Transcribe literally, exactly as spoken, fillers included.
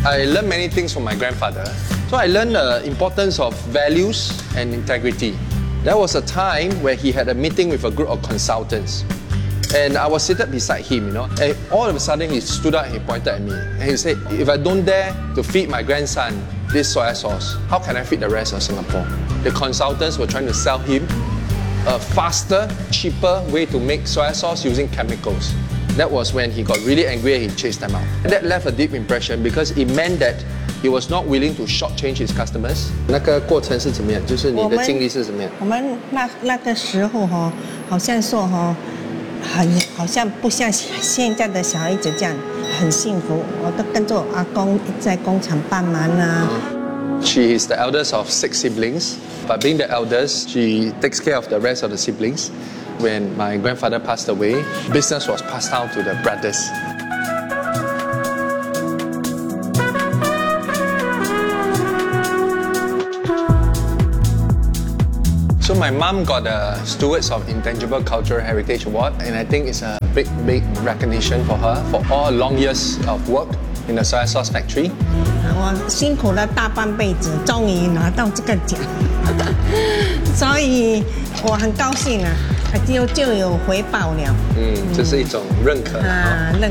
I learned many things from my grandfather. So I learned the importance of values and integrity. There was a time where he had a meeting with a group of consultants. And I was seated beside him, you know, and all of a sudden he stood up and he pointed at me. And he said, if I don't dare to feed my grandson this soy sauce, how can I feed the rest of Singapore? The consultants were trying to sell him a faster, cheaper way to make soy sauce using chemicals. That was when he got really angry and he chased them out. And that left a deep impression because it meant that he was not willing to shortchange his customers. 那个过程是怎么样？就是你的经历是怎么样？ 我们那那个时候哈，好像说哈。很好像不像现在的小孩子这样很幸福，我都跟着阿公在工厂帮忙啊。 She is the eldest of six siblings, but being the eldest, she takes care of the rest of the siblings. When my grandfather passed away, business was passed down to the brothers. So my mom got the Stewards of Intangible Cultural Heritage Award, and I think it's a big, big recognition for her for all long years of work in the soy sauce factory. 我辛苦了大半辈子，终于拿到这个奖，所以我很高兴啊，就就有回报了。 嗯，这是一种认可啊， 认